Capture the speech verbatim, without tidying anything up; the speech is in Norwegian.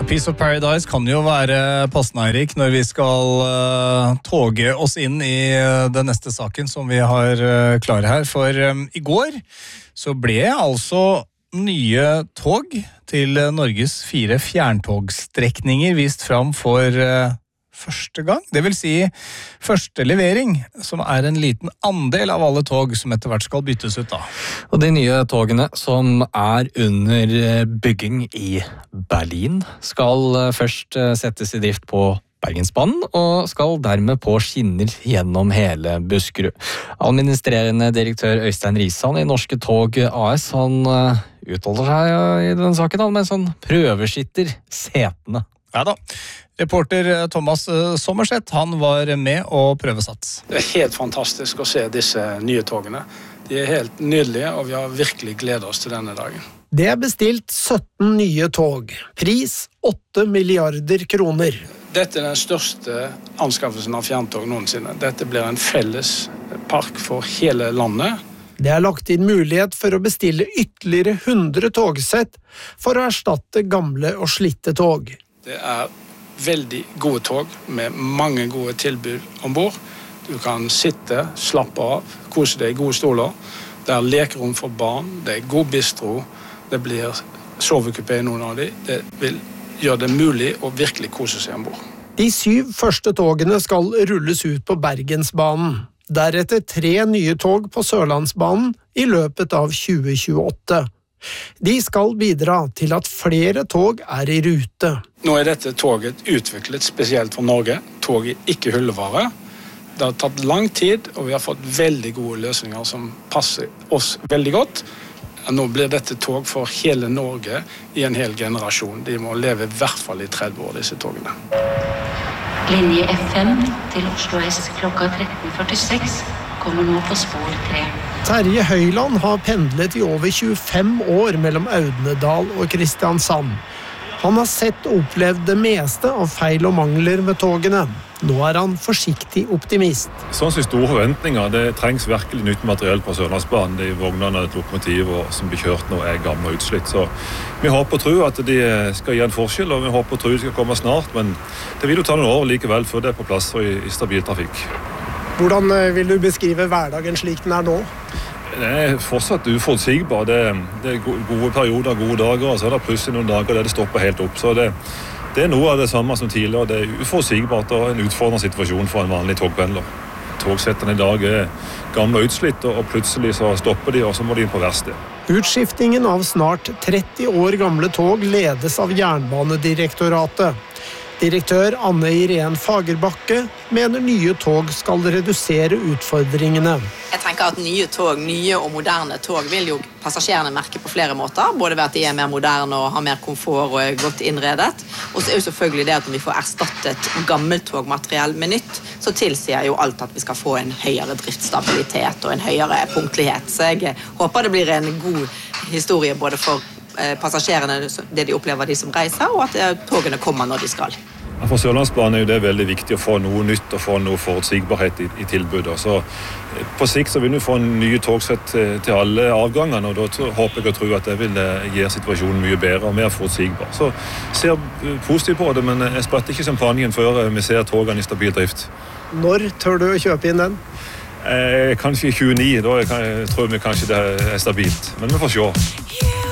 Piece of Paradise kan jo være passende, Eirik, når vi skal uh, toge oss inn i uh, den neste saken som vi har uh, klare her. For um, i går så ble altså nye tog til uh, Norges fire fjerntogstrekninger vist fram for uh, første gang. Det vil si første levering, som er en liten andel av alle tog som etter hvert skal byttes ut da. Og de nye togene som er under bygging i Berlin skal først settes i drift på Bergensbanen og skal dermed på skinner gjennom hele Buskerud. Administrerende direktør Øystein Risan i Norske Tog A S, han uttaler seg i den saken, han, mens han prøveskitter setene. Ja da. Reporter Thomas Sommerseth, han var med og prøvesats. Det er helt fantastisk å se disse nye togene. De er helt nydelige, og vi har virkelig gledet oss til denne dagen. Det er bestilt sytten nye tog. Pris åtte milliarder kroner. Dette er den største anskaffelsen av fjerntog noensinne. Dette blir en felles park for hele landet. Det er lagt inn mulighet for å bestille ytterligere hundre togsett for å erstatte gamle og slitte tog. Det er veldig gode tog med mange gode tilbud ombord. Du kan sitte, slappe av, kose deg i gode stoler. Det er lekerom for barn, det er god bistro, det blir sovekupé i noen av de. Det vil gjøre det mulig å virkelig kose seg ombord. De syv første togene skal rulles ut på Bergensbanen. Deretter tre nye tog på Sørlandsbanen i løpet av tjue tjueåtte. De skal bidra til at flere tog er i rute. Nå er dette toget utviklet spesielt for Norge. Toget er ikke hyllevare. Det har tatt lang tid, og vi har fått veldig gode løsninger som passer oss veldig godt. Nå blir dette tog for hele Norge i en hel generasjon. De må leve i hvert fall i tretti år, disse togene. Linje F fem til Oslo S klokka tretten førtiseks kommer nå på spor tre. Terje Høyland har pendlet i over tjuefem år mellom Audnedal og Kristiansand. Han har sett og opplevd det meste av feil og mangler med togene. Nå er han forsiktig optimist. Sånn som store forventninger, det trengs virkelig nytt materiell på Sørlandsbanen. De vognene og lokomotiver som blir kjørt nå er gamle og utslitt. Så vi håper og tror at de skal gi en forskjell, og vi håper og tror de skal komme snart. Men det vil jo ta noen år likevel før det er på plass og i, i stabil trafikk. Hvordan vil du beskrive hverdagen slik den er nå? Det er fortsatt uforutsigbar. Det, det er gode perioder, gode dager, og så er det plutselig noen dager der det stopper helt opp. Så det, det er noe av det samme som tidligere. Det er uforutsigbart og en utfordrende situasjon for en vanlig togpendler. Togsettene i dag er gamle og utslitt, og plutselig så stopper de, og så må de inn på verksted. Utskiftingen av snart tretti år gamle tog ledes av Jernbanedirektoratet. Direktør Anne Irene Fagerbakke mener nye tog skal redusere utfordringene. Jeg tenker at nye tog, nye og moderne tog vil jo passasjerene merke på flere måter. Både ved at de er mer moderne og har mer komfort og er godt innredet. Og så er jo selvfølgelig det at når vi får erstattet gammeltogmateriell med nytt, så tilsier jo alt at vi skal få en høyere driftsstabilitet og en høyere punktlighet. Så jeg håper det blir en god historie både for passasjerene, det de opplever de som reiser, og at togene kommer når de skal. For Sørlandsbanen er jo det veldig viktig å få noe nytt og få noe forutsigbarhet i, i tilbudet. Så på sikt så vil vi få en nye togsett til, til alle avgangene, og da tror, håper jeg og tror at det vil gjøre situasjonen mye bedre og mer forutsigbar. Så jeg ser positivt på det, men jeg spretter ikke champagnen før vi ser togene i stabil drift. Når tør du å kjøpe inn den? Eh, kanskje i tjueni, da jeg, jeg tror vi kanskje det er stabilt, men vi får se.